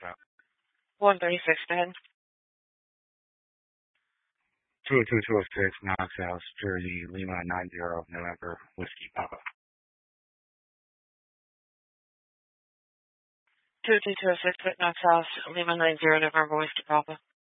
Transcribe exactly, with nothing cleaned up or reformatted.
up. one thirty-six, go ahead. two two two oh six, Knox House, Jersey, Lima nine zero, November, Whiskey Papa. two two two oh six, Knox House, Lima nine zero, November, Whiskey Papa.